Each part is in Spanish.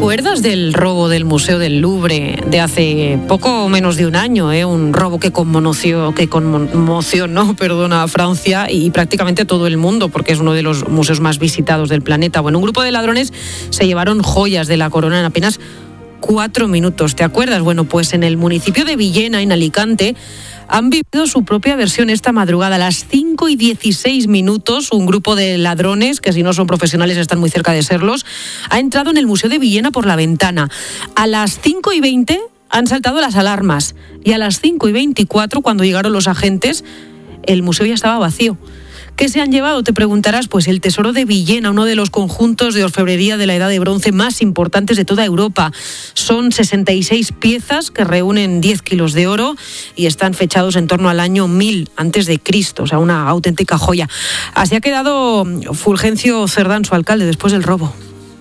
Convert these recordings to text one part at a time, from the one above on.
acuerdas del robo del Museo del Louvre de hace poco menos de un año? Un robo que conmocionó a Francia y prácticamente a todo el mundo, porque es uno de los museos más visitados del planeta. Bueno, un grupo de ladrones se llevaron joyas de la corona en apenas 4 minutos. ¿Te acuerdas? Bueno, pues en el municipio de Villena, en Alicante, han vivido su propia versión esta madrugada. A las 5:16, un grupo de ladrones, que si no son profesionales están muy cerca de serlos, ha entrado en el Museo de Villena por la ventana. A las 5:20 han saltado las alarmas y a las 5:24, cuando llegaron los agentes, el museo ya estaba vacío. ¿Qué se han llevado? Te preguntarás. Pues el Tesoro de Villena, uno de los conjuntos de orfebrería de la Edad de Bronce más importantes de toda Europa. Son 66 piezas que reúnen 10 kilos de oro y están fechados en torno al año 1000 a.C., o sea, una auténtica joya. Así ha quedado Fulgencio Cerdán, su alcalde, después del robo.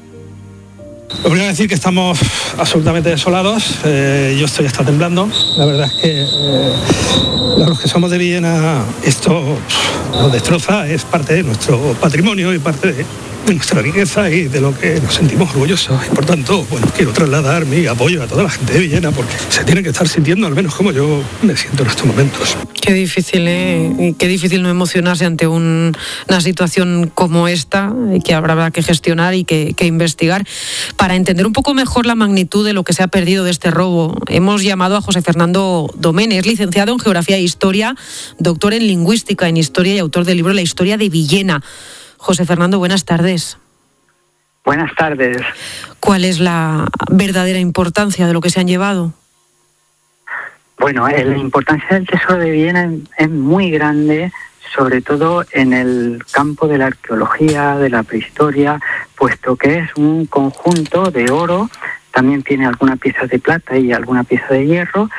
Lo primero es decir que estamos absolutamente desolados. Yo estoy hasta temblando. La verdad es que los que somos de Villena, esto nos destroza, es parte de nuestro patrimonio y parte de nuestra riqueza y de lo que nos sentimos orgullosos. Y por tanto, quiero trasladar mi apoyo a toda la gente de Villena, porque se tiene que estar sintiendo al menos como yo me siento en estos momentos. Qué difícil, y qué difícil no emocionarse ante una situación como esta, que habrá que gestionar y que investigar. Para entender un poco mejor la magnitud de lo que se ha perdido de este robo, hemos llamado a José Fernando Domene. Es licenciado en Geografía e Historia, doctor en Lingüística, en Historia y autor del libro La historia de Villena. José Fernando, buenas tardes. Buenas tardes. ¿Cuál es la verdadera importancia de lo que se han llevado? Bueno, la importancia del Tesoro de Villena es muy grande, sobre todo en el campo de la arqueología, de la prehistoria, puesto que es un conjunto de oro, también tiene alguna pieza de plata y alguna pieza de hierro,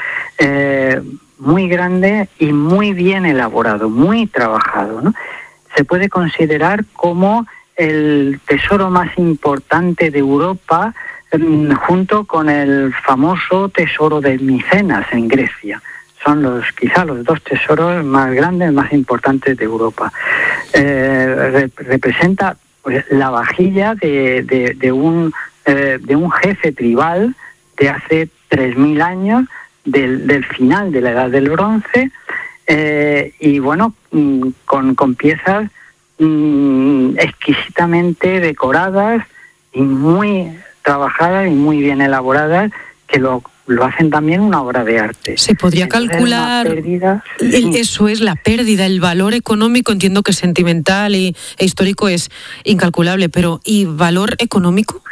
muy grande y muy bien elaborado, muy trabajado, ¿no? Se puede considerar como el tesoro más importante de Europa, junto con el famoso tesoro de Micenas en Grecia. Son quizá los 2 tesoros más grandes, más importantes de Europa. Representa pues, la vajilla de un jefe tribal de hace 3000 años, del final de la Edad del Bronce, y bueno, con piezas exquisitamente decoradas y muy trabajadas y muy bien elaboradas, que lo hacen también una obra de arte. ¿Se podría calcular eso es la pérdida, el valor económico? Entiendo que sentimental e histórico es incalculable, pero ¿y valor económico?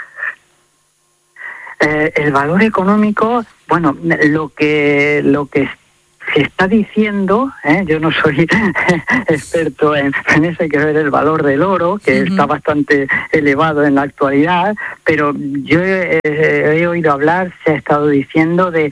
El valor económico, bueno, lo que se está diciendo, yo no soy experto en eso, hay que ver el valor del oro, que está bastante elevado en la actualidad, pero yo he oído hablar, se ha estado diciendo de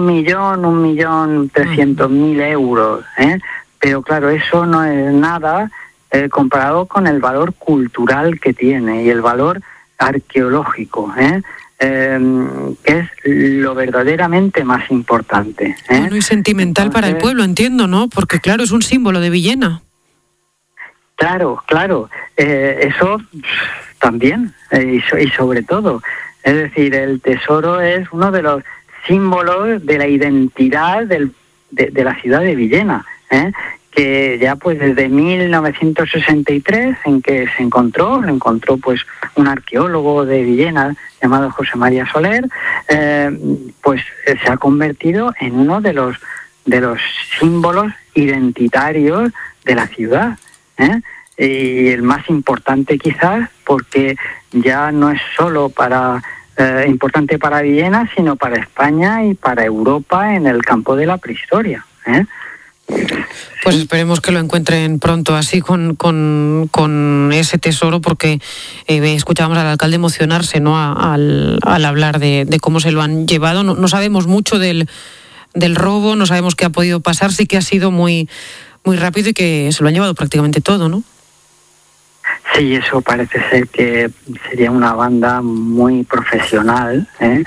1.300.000 euros, pero claro, eso no es nada comparado con el valor cultural que tiene y el valor arqueológico, que es lo verdaderamente más importante. Bueno, y sentimental. Entonces, para el pueblo, entiendo, ¿no? Porque claro, es un símbolo de Villena. Claro. Eso también, y sobre todo. Es decir, el tesoro es uno de los símbolos de la identidad de la ciudad de Villena, que ya pues desde 1963, en que lo encontró pues un arqueólogo de Villena llamado José María Soler, pues se ha convertido en uno de los símbolos identitarios de la ciudad, y el más importante quizás, porque ya no es solo importante para Villena, sino para España y para Europa en el campo de la prehistoria. Pues esperemos que lo encuentren pronto así con ese tesoro, porque escuchábamos al alcalde emocionarse, ¿no? al hablar de cómo se lo han llevado. No sabemos mucho del robo, no sabemos qué ha podido pasar, sí que ha sido muy, muy rápido y que se lo han llevado prácticamente todo, ¿no? Sí, eso parece ser que sería una banda muy profesional,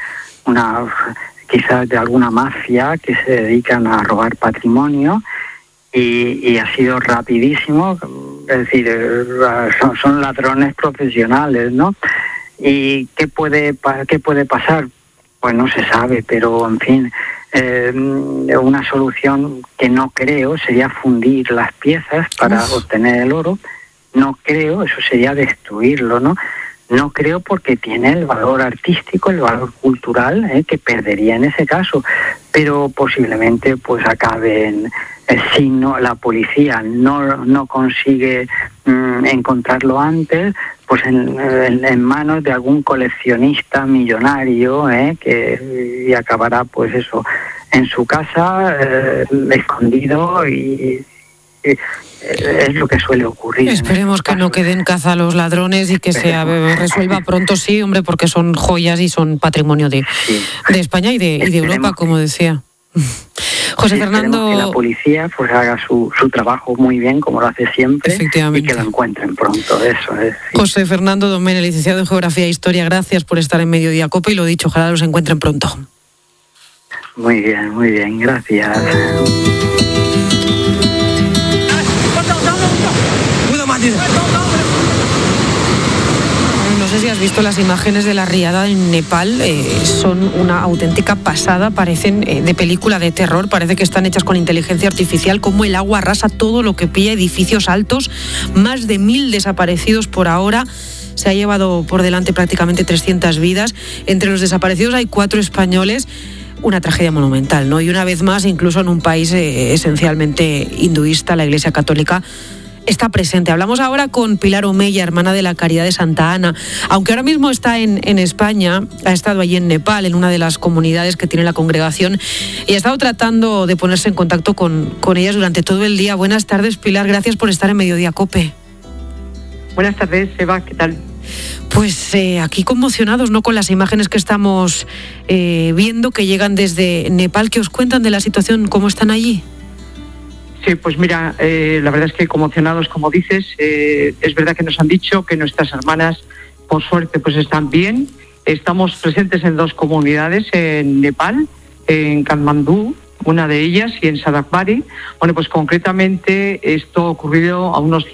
quizás de alguna mafia que se dedican a robar patrimonio, y ha sido rapidísimo, es decir, son ladrones profesionales, ¿no? ¿Y qué puede pasar? Pues no se sabe, pero en fin, una solución que no creo sería fundir las piezas para obtener el oro. No creo, eso sería destruirlo, ¿no? No creo, porque tiene el valor artístico, el valor cultural, que perdería en ese caso, pero posiblemente pues acaben, si no, la policía no consigue encontrarlo antes, pues en manos de algún coleccionista millonario, y acabará pues eso en su casa, escondido, y es lo que suele ocurrir. Esperemos que no queden caza a los ladrones y que se resuelva pronto, sí, hombre, porque son joyas y son patrimonio de España y de Europa, como decía. José Fernando, que la policía pues haga su trabajo muy bien, como lo hace siempre, efectivamente, y que lo encuentren pronto. Eso es. Sí. José Fernando Domene, licenciado en Geografía e Historia, gracias por estar en Mediodía Cope, y lo dicho, ojalá los encuentren pronto. Muy bien, gracias. No sé si has visto las imágenes de la riada en Nepal, son una auténtica pasada, parecen de película de terror, parece que están hechas con inteligencia artificial, como el agua arrasa todo lo que pilla, edificios altos, más de 1000 desaparecidos por ahora. Se ha llevado por delante prácticamente 300 vidas. Entre los desaparecidos hay 4 españoles. Una tragedia monumental, ¿no? Y una vez más, incluso en un país esencialmente hinduista, la Iglesia Católica está presente. Hablamos ahora con Pilar Omeya, hermana de la Caridad de Santa Ana. Aunque ahora mismo está en España, ha estado allí en Nepal, en una de las comunidades que tiene la congregación, y ha estado tratando de ponerse en contacto con ellas durante todo el día. Buenas tardes, Pilar, gracias por estar en Mediodía Cope. Buenas tardes, Eva, ¿qué tal? Pues aquí conmocionados, ¿no?, con las imágenes que estamos viendo que llegan desde Nepal. ¿Qué os cuentan de la situación? ¿Cómo están allí? Sí, pues mira, la verdad es que conmocionados, como dices, es verdad que nos han dicho que nuestras hermanas, por suerte, pues están bien. Estamos presentes en 2 comunidades en Nepal, en Katmandú, una de ellas, y en Sadakbari. Bueno, pues concretamente esto ha ocurrido a unos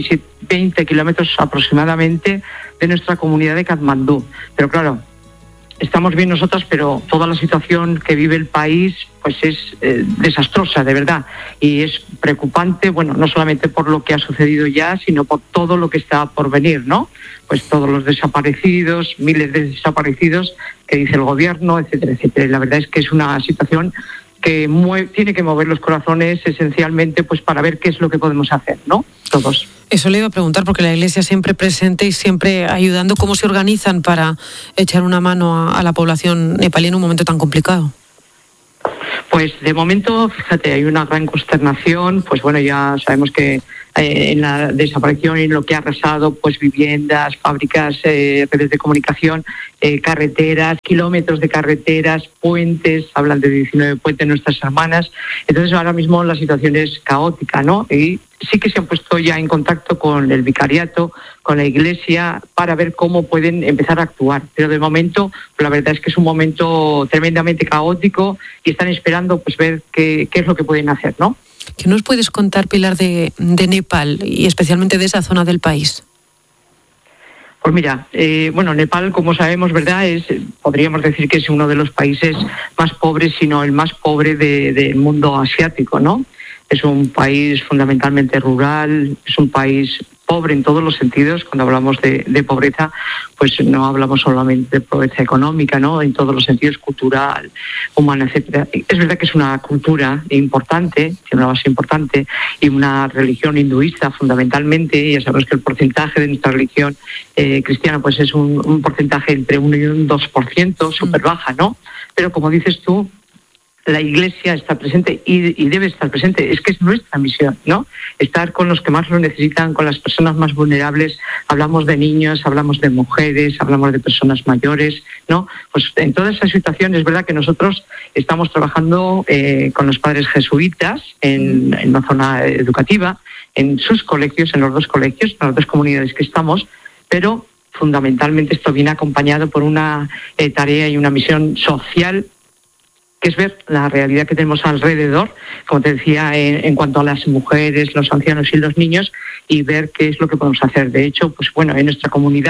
120 kilómetros aproximadamente de nuestra comunidad de Katmandú. Pero claro, estamos bien nosotras, pero toda la situación que vive el país pues es desastrosa, de verdad, y es preocupante, bueno, no solamente por lo que ha sucedido ya, sino por todo lo que está por venir, ¿no? Pues todos los desaparecidos, miles de desaparecidos que dice el gobierno, etcétera, etcétera. Y la verdad es que es una situación que tiene que mover los corazones esencialmente, pues para ver qué es lo que podemos hacer, ¿no? Todos. Eso le iba a preguntar, porque la Iglesia siempre presente y siempre ayudando. ¿Cómo se organizan para echar una mano a la población nepalí en un momento tan complicado? Pues de momento, fíjate, hay una gran consternación. Pues bueno, ya sabemos que en la desaparición y en lo que ha arrasado, pues viviendas, fábricas, redes de comunicación, carreteras, kilómetros de carreteras, puentes, hablan de 19 puentes nuestras hermanas. Entonces ahora mismo la situación es caótica, ¿no? Y sí que se han puesto ya en contacto con el vicariato, con la Iglesia, para ver cómo pueden empezar a actuar. Pero de momento, la verdad es que es un momento tremendamente caótico y están esperando pues ver qué es lo que pueden hacer, ¿no? ¿Qué nos puedes contar, Pilar, de Nepal y especialmente de esa zona del país? Pues mira, bueno, Nepal, como sabemos, ¿verdad?, podríamos decir que es uno de los países más pobres, sino el más pobre del mundo asiático, ¿no? Es un país fundamentalmente rural, es un país pobre en todos los sentidos. Cuando hablamos de pobreza, pues no hablamos solamente de pobreza económica, ¿no? En todos los sentidos, cultural, humana, etcétera. Es verdad que es una cultura importante, tiene una base importante, y una religión hinduista fundamentalmente. Ya sabemos que el porcentaje de nuestra religión cristiana pues es un porcentaje entre 1 y un 2%, súper baja, ¿no? Pero como dices tú, la Iglesia está presente y debe estar presente. Es que es nuestra misión, ¿no? Estar con los que más lo necesitan, con las personas más vulnerables. Hablamos de niños, hablamos de mujeres, hablamos de personas mayores, ¿no? Pues en toda esa situación es verdad que nosotros estamos trabajando con los padres jesuitas en la zona educativa, en sus colegios, en los 2 colegios, en las 2 comunidades que estamos, pero fundamentalmente esto viene acompañado por una tarea y una misión social, que es ver la realidad que tenemos alrededor, como te decía, en cuanto a las mujeres, los ancianos y los niños, y ver qué es lo que podemos hacer. De hecho, pues bueno, en nuestra comunidad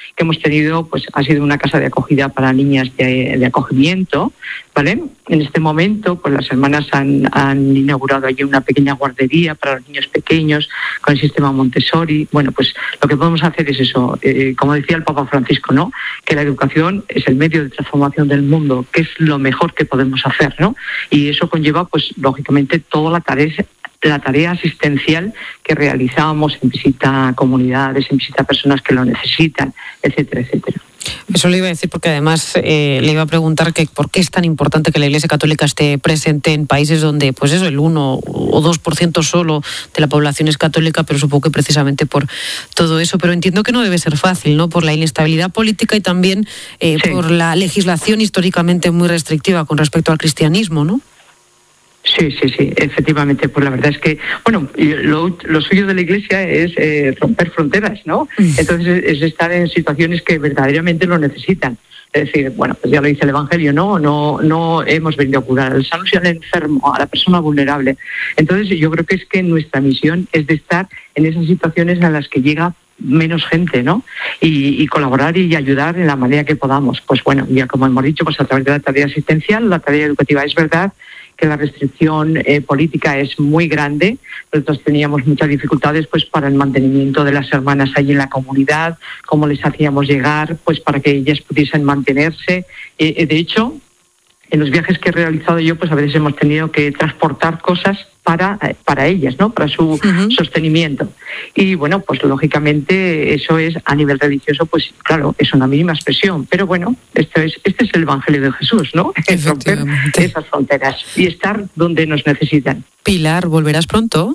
que hemos tenido, pues ha sido una casa de acogida para niñas de acogimiento, ¿vale? En este momento, pues las hermanas han inaugurado allí una pequeña guardería para los niños pequeños con el sistema Montessori. Bueno, pues lo que podemos hacer es eso, como decía el Papa Francisco, ¿no? Que la educación es el medio de transformación del mundo, que es lo mejor que podemos hacer, ¿no? Y eso conlleva, pues lógicamente, toda la tarea asistencial que realizamos en visita a comunidades, en visita a personas que lo necesitan, etcétera, etcétera. Eso le iba a decir porque además le iba a preguntar que por qué es tan importante que la Iglesia Católica esté presente en países donde, pues eso, el 1 o 2% solo de la población es católica, pero supongo que precisamente por todo eso. Pero entiendo que no debe ser fácil, ¿no? Por la inestabilidad política y también sí, por la legislación históricamente muy restrictiva con respecto al cristianismo, ¿no? Sí, efectivamente. Pues la verdad es que, bueno, lo suyo de la Iglesia es romper fronteras, ¿no? Entonces es estar en situaciones que verdaderamente lo necesitan. Es decir, bueno, pues ya lo dice el Evangelio, no hemos venido a curar al sano y al enfermo, a la persona vulnerable. Entonces yo creo que es que nuestra misión es de estar en esas situaciones en las que llega menos gente, ¿no? Y colaborar y ayudar en la manera que podamos. Pues bueno, ya como hemos dicho, pues a través de la tarea asistencial, la tarea educativa. Es verdad que la restricción política es muy grande. Nosotros teníamos muchas dificultades pues para el mantenimiento de las hermanas allí en la comunidad, cómo les hacíamos llegar pues para que ellas pudiesen mantenerse. De hecho, en los viajes que he realizado yo, pues a veces hemos tenido que transportar cosas para ellas, ¿no? Para su sostenimiento. Y bueno, pues lógicamente eso es a nivel religioso, pues claro, es una mínima expresión. Pero bueno, este es el Evangelio de Jesús, ¿no? Es romper esas fronteras y estar donde nos necesitan. Pilar, ¿volverás pronto?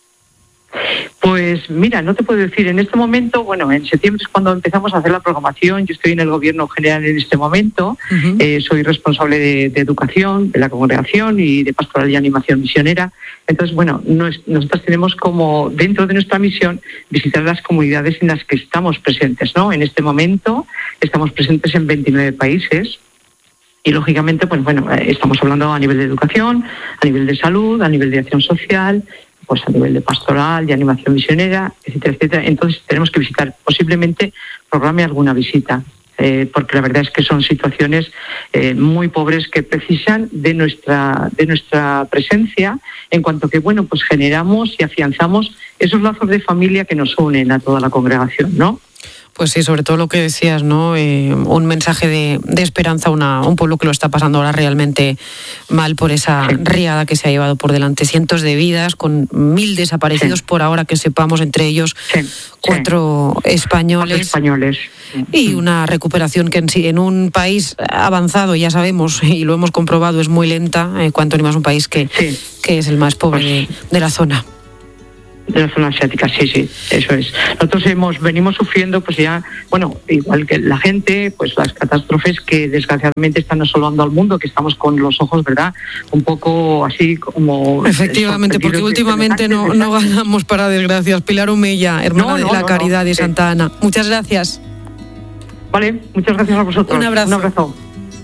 Pues mira, no te puedo decir en este momento. Bueno, en septiembre es cuando empezamos a hacer la programación. Yo estoy en el Gobierno General en este momento. Soy responsable de educación, de la congregación y de pastoral y animación misionera. Entonces, bueno, nosotros tenemos como dentro de nuestra misión visitar las comunidades en las que estamos presentes, ¿no? En este momento estamos presentes en 29 países. Y lógicamente, pues bueno, estamos hablando a nivel de educación, a nivel de salud, a nivel de acción social, pues a nivel de pastoral, de animación misionera, etcétera, etcétera. Entonces tenemos que visitar, posiblemente programe alguna visita, porque la verdad es que son situaciones muy pobres que precisan de nuestra presencia, en cuanto que, bueno, pues generamos y afianzamos esos lazos de familia que nos unen a toda la congregación, ¿no? Pues sí, sobre todo lo que decías, ¿no? Un mensaje de esperanza a un pueblo que lo está pasando ahora realmente mal por esa riada que se ha llevado por delante. Cientos de vidas, con 1.000 desaparecidos por ahora que sepamos, entre ellos 4 españoles. Y una recuperación que en un país avanzado, ya sabemos, y lo hemos comprobado, es muy lenta, cuanto ni más un país que es el más pobre de la zona. De la zona asiática, sí, eso es. Nosotros venimos sufriendo, pues ya, bueno, igual que la gente, pues las catástrofes que desgraciadamente están asolando al mundo, que estamos con los ojos, ¿verdad?, un poco así como... Efectivamente, porque últimamente no ganamos para desgracias. Pilar Omeya, hermana de la Caridad de Santa Ana. Muchas gracias. Vale, muchas gracias a vosotros. Un abrazo. Un abrazo.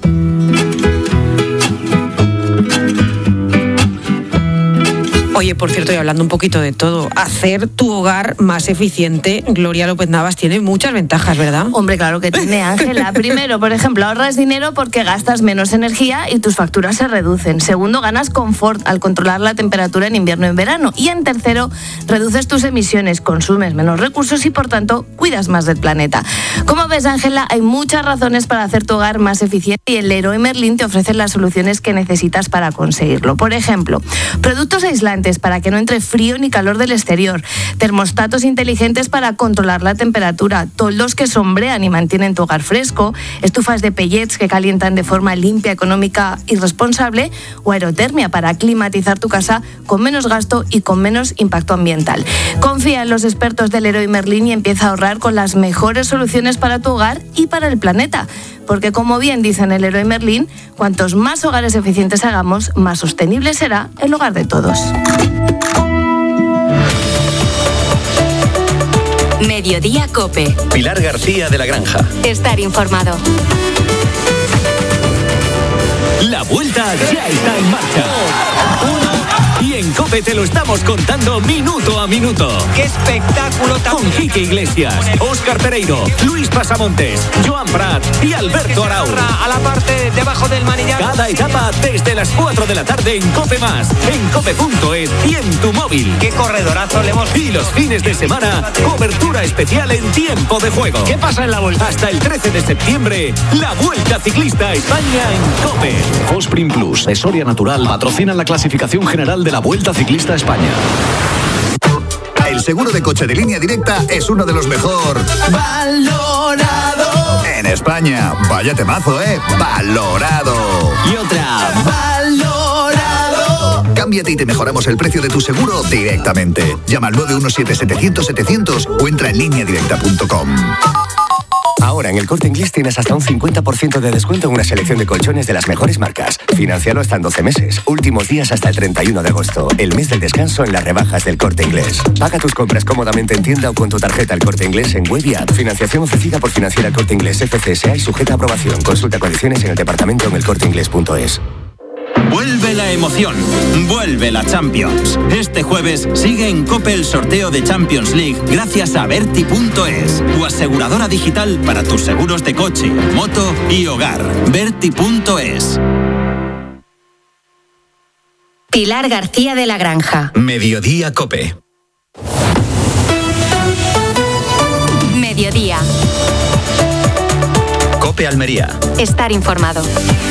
Oye, por cierto, y hablando un poquito de todo, hacer tu hogar más eficiente, Gloria López Navas, tiene muchas ventajas, ¿verdad? Hombre, claro que tiene, Ángela. Primero, por ejemplo, ahorras dinero porque gastas menos energía y tus facturas se reducen. Segundo, ganas confort al controlar la temperatura en invierno y en verano. Y en tercero, reduces tus emisiones, consumes menos recursos y, por tanto, cuidas más del planeta. Como ves, Ángela, hay muchas razones para hacer tu hogar más eficiente y el Leroy Merlin te ofrece las soluciones que necesitas para conseguirlo. Por ejemplo, productos aislantes para que no entre frío ni calor del exterior, termostatos inteligentes para controlar la temperatura, toldos que sombrean y mantienen tu hogar fresco, estufas de pellets que calientan de forma limpia, económica y responsable, o aerotermia para climatizar tu casa con menos gasto y con menos impacto ambiental. Confía en los expertos del Leroy Merlin y empieza a ahorrar con las mejores soluciones para tu hogar y para el planeta. Porque, como bien dicen el Leroy Merlin, cuantos más hogares eficientes hagamos, más sostenible será el hogar de todos. Mediodía COPE. Pilar García de la Granja. Estar informado. La vuelta ya está en marcha. Y en COPE te lo estamos contando minuto a minuto. ¡Qué espectáculo tan Con Quique Iglesias, Óscar Pereiro, Luis Pasamontes, Joan Prat y Alberto Arau. A la parte debajo del manillar. Cada etapa desde las 4 de la tarde en COPE+, en cope.es y en tu móvil. ¡Qué corredorazo le hemos visto! Y los fines de semana, cobertura especial en tiempo de juego. ¿Qué pasa en la Vuelta? Hasta el 13 de septiembre, la Vuelta Ciclista a España en COPE. Fosprin Plus, de Soria Natural, patrocina la clasificación general de la Vuelta Ciclista a España. El seguro de coche de Línea Directa es uno de los mejor valorado en España. Vaya temazo, valorado. Y otra, valorado. Cámbiate y te mejoramos el precio de tu seguro directamente. Llama al 917-700-700 o entra en lineadirecta.com. Ahora en el Corte Inglés tienes hasta un 50% de descuento en una selección de colchones de las mejores marcas. Financialo hasta en 12 meses. Últimos días hasta el 31 de agosto. El mes del descanso en las rebajas del Corte Inglés. Paga tus compras cómodamente en tienda o con tu tarjeta El Corte Inglés en web y app. Financiación ofrecida por Financiera El Corte Inglés FCSA y sujeta a aprobación. Consulta condiciones en el departamento en elcorteinglés.es. Vuelve la emoción, vuelve la Champions. Este jueves sigue en COPE el sorteo de Champions League gracias a Berti.es, tu aseguradora digital para tus seguros de coche, moto y hogar. Berti.es. Pilar García de la Granja. Mediodía COPE. Mediodía. COPE Almería. Estar informado.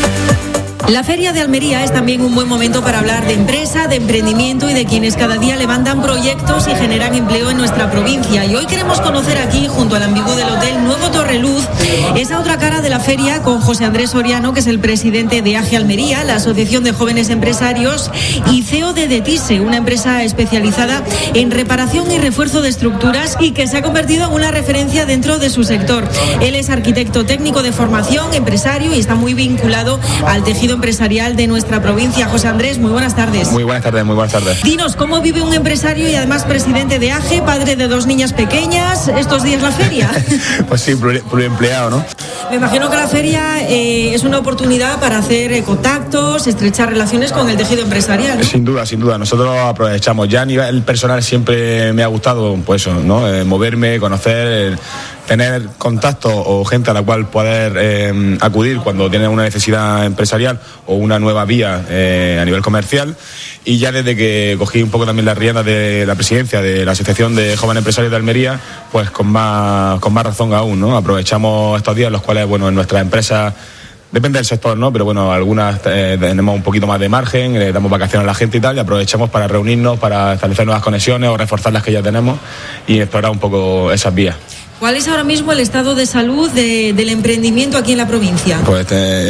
La Feria de Almería es también un buen momento para hablar de empresa, de emprendimiento y de quienes cada día levantan proyectos y generan empleo en nuestra provincia. Y hoy queremos conocer aquí, junto al ambigú del Hotel Nuevo Torreluz, esa otra cara de la feria con José Andrés Soriano, que es el presidente de AGE Almería, la Asociación de Jóvenes Empresarios, y CEO de Detise, una empresa especializada en reparación y refuerzo de estructuras y que se ha convertido en una referencia dentro de su sector. Él es arquitecto técnico de formación, empresario y está muy vinculado al tejido empresarial de nuestra provincia. José Andrés, muy buenas tardes. Muy buenas tardes, muy buenas tardes. Dinos, ¿cómo vive un empresario y además presidente de AGE, padre de 2 niñas pequeñas, estos días la feria? Pues sí, pluriempleado, ¿no? Me imagino que la feria es una oportunidad para hacer contactos, estrechar relaciones con el tejido empresarial, ¿no? Sin duda, sin duda. Nosotros aprovechamos. Ya a nivel personal siempre me ha gustado, pues eso, ¿no? Moverme, conocer, tener contacto o gente a la cual poder acudir cuando tiene una necesidad empresarial o una nueva vía a nivel comercial. Y ya desde que cogí un poco también las riendas de la presidencia de la Asociación de Jóvenes Empresarios de Almería, pues con más razón aún, ¿no? Aprovechamos estos días en los cuales, bueno, en nuestras empresas, depende del sector, ¿no? Pero bueno, algunas tenemos un poquito más de margen, le damos vacaciones a la gente y tal, y aprovechamos para reunirnos, para establecer nuevas conexiones o reforzar las que ya tenemos y explorar un poco esas vías. ¿Cuál es ahora mismo el estado de salud del emprendimiento aquí en la provincia? Pues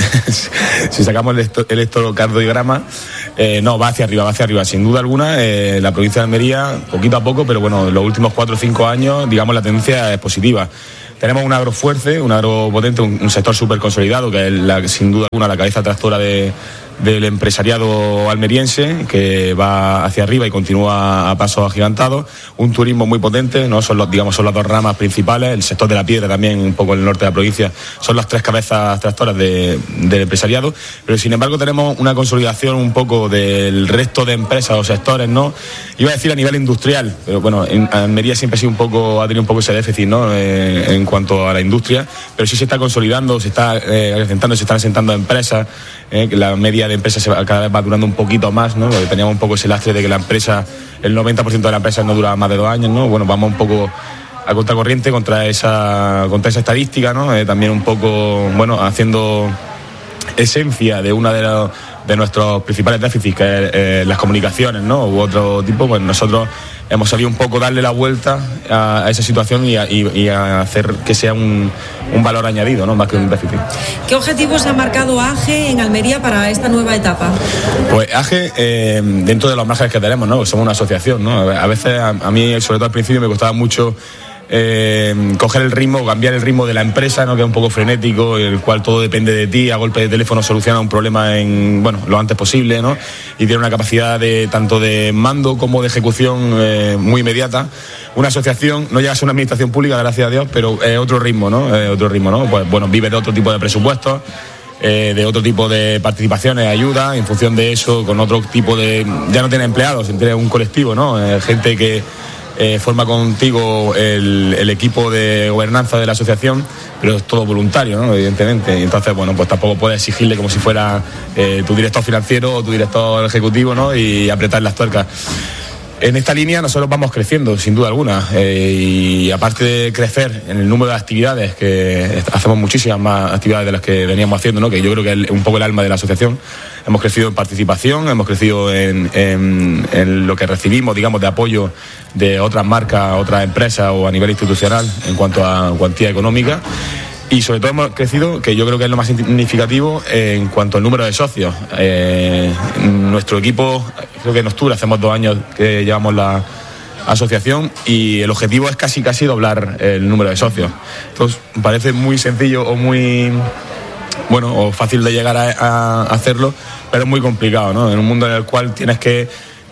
si sacamos el electrocardiograma, no, va hacia arriba, sin duda alguna. La provincia de Almería, poquito a poco, pero bueno, los últimos 4 o 5 años, digamos, la tendencia es positiva. Tenemos un agro fuerte, un agro potente, un sector súper consolidado, que es sin duda alguna la cabeza tractora del empresariado almeriense, que va hacia arriba y continúa a pasos agigantados. Un turismo muy potente, ¿no? Son las 2 ramas principales. El sector de la piedra también, un poco en el norte de la provincia, son las 3 cabezas tractoras del empresariado. Pero sin embargo tenemos una consolidación un poco del resto de empresas o sectores, ¿no? Iba a decir a nivel industrial, pero bueno, en Almería siempre ha tenido un poco ese déficit, ¿no? En cuanto a la industria, pero sí se está consolidando, se está acrecentando, se están asentando empresas, que la media de empresas cada vez va durando un poquito más, ¿no? Porque teníamos un poco ese lastre de que la empresa, el 90% de la empresa no dura más de 2 años, ¿no? Bueno, vamos un poco a contracorriente contra esa estadística, ¿no? También un poco, bueno, haciendo esencia de una de nuestros principales déficits, que es las comunicaciones, ¿no? U otro tipo, pues nosotros hemos sabido un poco darle la vuelta a esa situación y a hacer que sea un valor añadido, ¿no? Más que un déficit. ¿Qué objetivos ha marcado AGE en Almería para esta nueva etapa? Pues AGE, dentro de los márgenes que tenemos, ¿no? Somos una asociación, ¿no? A veces a mí, sobre todo al principio, me costaba mucho coger el ritmo, cambiar el ritmo de la empresa, ¿no? Que es un poco frenético, el cual todo depende de ti, a golpe de teléfono soluciona un problema lo antes posible, ¿no? Y tiene una capacidad tanto de mando como de ejecución muy inmediata. Una asociación no llega a ser una administración pública, gracias a Dios, pero otro ritmo, ¿no? Pues bueno, vive de otro tipo de presupuestos. de otro tipo de participaciones, ayuda, en función de eso, con otro tipo de... Ya no tiene empleados, tiene un colectivo, ¿no? Gente que forma contigo el equipo de gobernanza de la asociación, pero es todo voluntario, ¿no? Evidentemente. Y entonces, bueno, pues tampoco puedes exigirle como si fuera tu director financiero o tu director ejecutivo, ¿no? Y apretar las tuercas. En esta línea nosotros vamos creciendo, sin duda alguna, y aparte de crecer en el número de actividades, que hacemos muchísimas más actividades de las que veníamos haciendo, ¿no? Que yo creo que es un poco el alma de la asociación. Hemos crecido en participación, hemos crecido en lo que recibimos, digamos, de apoyo de otras marcas, otras empresas o a nivel institucional en cuanto a cuantía económica. Y sobre todo hemos crecido, que yo creo que es lo más significativo, en cuanto al número de socios. Nuestro equipo, creo que en octubre hacemos 2 años que llevamos la asociación y el objetivo es casi doblar el número de socios. Entonces parece muy sencillo o muy o fácil de llegar a hacerlo, pero es muy complicado, ¿no? En un mundo en el cual tienes que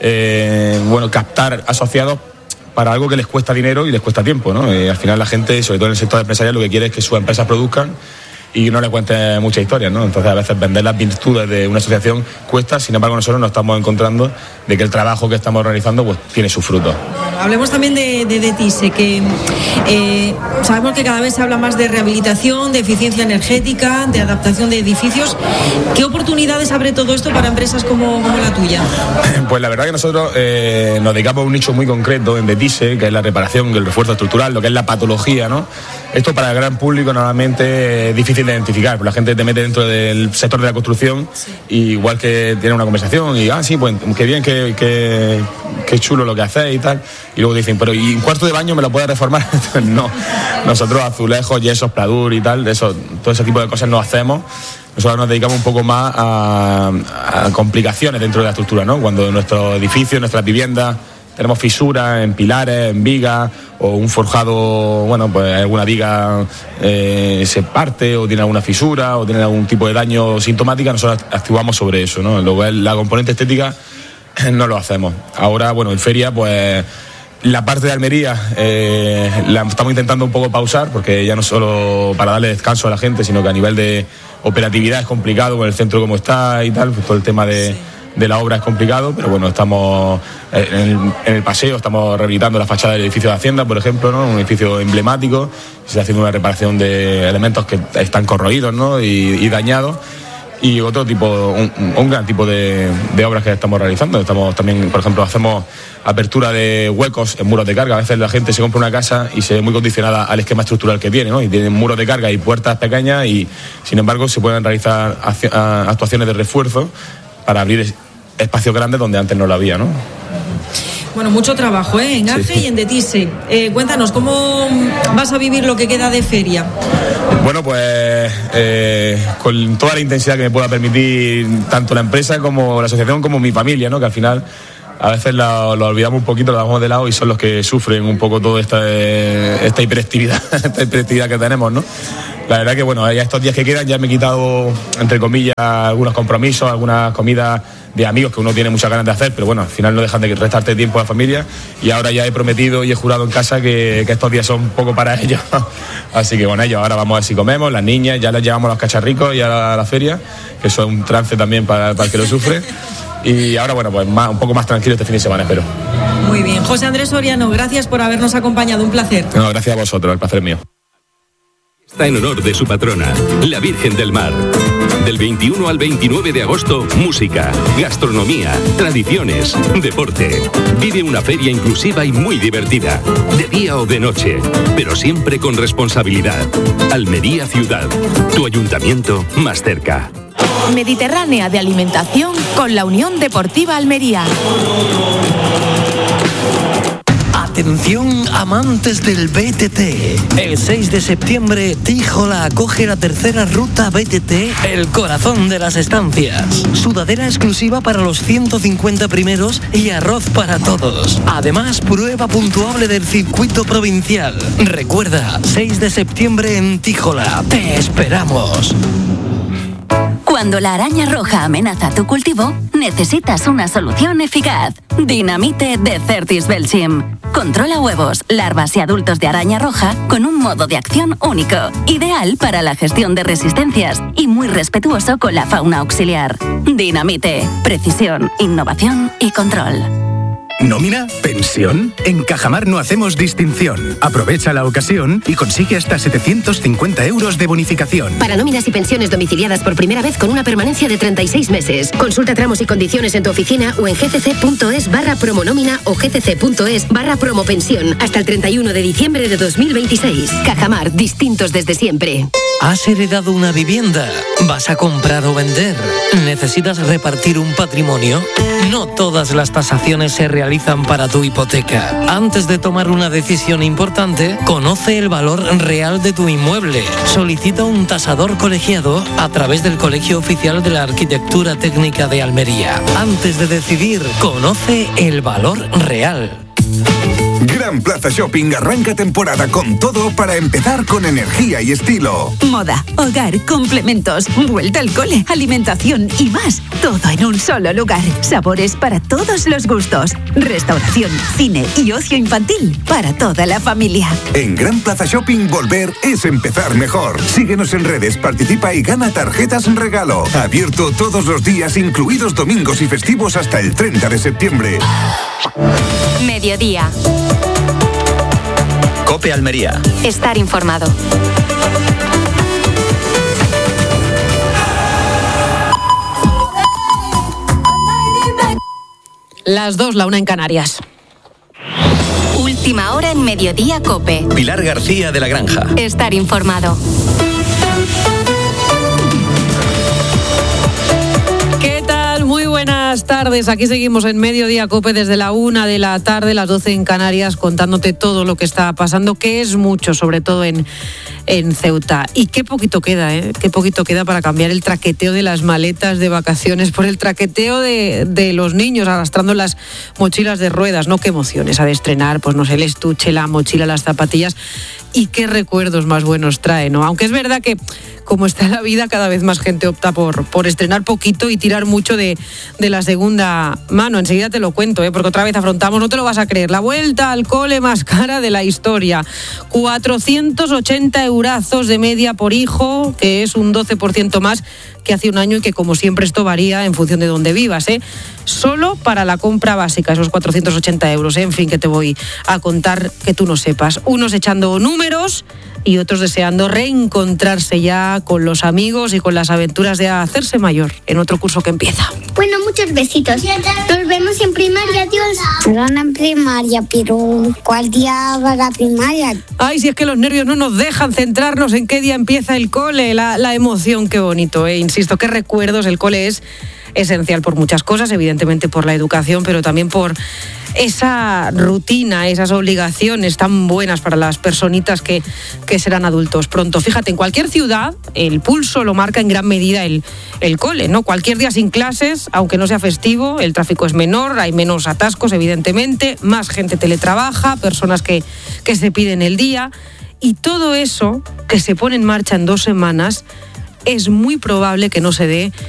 captar asociados para algo que les cuesta dinero y les cuesta tiempo, ¿no? Y al final la gente, sobre todo en el sector empresarial, lo que quiere es que sus empresas produzcan y no le cuente muchas historias, ¿no? Entonces a veces vender las virtudes de una asociación cuesta, sin embargo nosotros nos estamos encontrando de que el trabajo que estamos realizando pues tiene sus frutos. Hablemos también de TISE, que sabemos que cada vez se habla más de rehabilitación, de eficiencia energética, de adaptación de edificios. ¿Qué oportunidades abre todo esto para empresas como la tuya? Pues la verdad que nosotros nos dedicamos a un nicho muy concreto en TISE, que es la reparación, el refuerzo estructural, lo que es la patología, ¿no? Esto para el gran público normalmente es difícil de identificar, porque la gente te mete dentro del sector de la construcción, y igual que tiene una conversación y sí, pues qué bien, qué chulo lo que hacéis y tal, y luego dicen, pero ¿y un cuarto de baño me lo puedes reformar? No, nosotros azulejos, yesos, pladur y tal, todo ese tipo de cosas no hacemos. Nosotros nos dedicamos un poco más a complicaciones dentro de la estructura, ¿no? Cuando nuestros edificios, nuestras viviendas, tenemos fisuras en pilares, en vigas, o un forjado, pues alguna viga se parte o tiene alguna fisura o tiene algún tipo de daño sintomática, nosotros actuamos sobre eso, ¿no? Luego la componente estética no lo hacemos. Ahora, en feria, pues la parte de Almería la estamos intentando un poco pausar, porque ya no solo para darle descanso a la gente, sino que a nivel de operatividad es complicado con el centro como está y tal, pues todo el tema de la obra es complicado, pero estamos en el paseo, estamos rehabilitando la fachada del edificio de Hacienda, por ejemplo, ¿no? Un edificio emblemático, se está haciendo una reparación de elementos que están corroídos, ¿no? y dañados, y otro tipo, un gran tipo de obras que estamos realizando. Estamos también, por ejemplo, hacemos apertura de huecos en muros de carga. A veces la gente se compra una casa y se ve muy condicionada al esquema estructural que tiene, ¿no? Y tienen muros de carga y puertas pequeñas, y sin embargo se pueden realizar actuaciones de refuerzo para abrir espacios grandes donde antes no lo había, ¿no? Mucho trabajo, en AGE y en TISE. Cuéntanos, ¿cómo vas a vivir lo que queda de feria? Con toda la intensidad que me pueda permitir tanto la empresa como la asociación como mi familia, ¿no? Que al final a veces lo olvidamos un poquito, lo dejamos de lado, y son los que sufren un poco toda esta hiperactividad, que tenemos, ¿no? La verdad que ya estos días que quedan ya me he quitado, entre comillas, algunos compromisos, algunas comidas de amigos que uno tiene muchas ganas de hacer, pero al final no dejan de restarte tiempo a la familia, y ahora ya he prometido y he jurado en casa que estos días son un poco para ellos. Así que ellos ahora vamos a ver si comemos, las niñas, ya les llevamos los cacharricos y a la feria, que eso es un trance también para el que lo sufre. Y ahora, un poco más tranquilo este fin de semana, espero. Muy bien. José Andrés Soriano, gracias por habernos acompañado, un placer. No, gracias a vosotros, el placer es mío. Está en honor de su patrona, la Virgen del Mar. Del 21 al 29 de agosto, música, gastronomía, tradiciones, deporte. Vive una feria inclusiva y muy divertida, de día o de noche, pero siempre con responsabilidad. Almería Ciudad, tu ayuntamiento más cerca. Mediterránea de alimentación con la Unión Deportiva Almería. Atención amantes del BTT. El 6 de septiembre, Tíjola acoge la tercera ruta BTT, el corazón de las estancias. Sudadera exclusiva para los 150 primeros y arroz para todos. Además, prueba puntuable del circuito provincial. Recuerda, 6 de septiembre en Tíjola. Te esperamos. Cuando la araña roja amenaza tu cultivo, necesitas una solución eficaz. Dinamite de Certis Belchim. Controla huevos, larvas y adultos de araña roja con un modo de acción único, ideal para la gestión de resistencias y muy respetuoso con la fauna auxiliar. Dinamite, precisión, innovación y control. ¿Nómina? ¿Pensión? En Cajamar no hacemos distinción. Aprovecha la ocasión y consigue hasta 750 euros de bonificación. Para nóminas y pensiones domiciliadas por primera vez con una permanencia de 36 meses. Consulta tramos y condiciones en tu oficina o en gcc.es/promonómina o gcc.es/promopensión hasta el 31 de diciembre de 2026. Cajamar, distintos desde siempre. ¿Has heredado una vivienda? ¿Vas a comprar o vender? ¿Necesitas repartir un patrimonio? No todas las tasaciones se realizan para tu hipoteca. Antes de tomar una decisión importante, conoce el valor real de tu inmueble. Solicita un tasador colegiado a través del Colegio Oficial de la Arquitectura Técnica de Almería. Antes de decidir, conoce el valor real. Gran Plaza Shopping arranca temporada con todo para empezar con energía y estilo. Moda, hogar, complementos, vuelta al cole, alimentación y más. Todo en un solo lugar. Sabores para todos los gustos. Restauración, cine y ocio infantil para toda la familia. En Gran Plaza Shopping volver es empezar mejor. Síguenos en redes, participa y gana tarjetas en regalo. Abierto todos los días, incluidos domingos y festivos hasta el 30 de septiembre. Mediodía. COPE Almería. Estar informado. Las 2, la 1 en Canarias. Última hora en Mediodía COPE. Pilar García de la Granja. Estar informado. ¿Qué tal? Muy buenas tardes. Aquí seguimos en Mediodía COPE desde la 1 de la tarde, las 12 en Canarias, contándote todo lo que está pasando, que es mucho, sobre todo en Ceuta. Y qué poquito queda, ¿eh? Qué poquito queda para cambiar el traqueteo de las maletas de vacaciones por el traqueteo de los niños arrastrando las mochilas de ruedas, ¿no? Qué emociones ha de estrenar, pues no sé, el estuche, la mochila, las zapatillas. Y qué recuerdos más buenos trae, ¿no? Aunque es verdad que, como está la vida, cada vez más gente opta por estrenar poquito y tirar mucho de la segunda mano. Enseguida te lo cuento, porque otra vez afrontamos, no te lo vas a creer, la vuelta al cole más cara de la historia. 480 eurazos de media por hijo, que es un 12% más que hace un año y que, como siempre, esto varía en función de dónde vivas, Solo para la compra básica, esos 480 euros, En fin, que te voy a contar que tú no sepas. Unos echando números y otros deseando reencontrarse ya con los amigos y con las aventuras de hacerse mayor en otro curso que empieza. Bueno, muchos besitos. Nos vemos en primaria, adiós. Perdón, en primaria, pero ¿cuál día va la primaria? Ay, si es que los nervios no nos dejan centrarnos en qué día empieza el cole, la emoción, qué bonito, Insisto, qué recuerdos. El cole es esencial por muchas cosas, evidentemente por la educación, pero también por esa rutina, esas obligaciones tan buenas para las personitas que serán adultos pronto. Fíjate, en cualquier ciudad el pulso lo marca en gran medida el cole, ¿no? Cualquier día sin clases, aunque no sea festivo, el tráfico es menor, hay menos atascos, evidentemente, más gente teletrabaja, personas que se piden el día, y todo eso que se pone en marcha en 2 semanas es muy probable que no se dé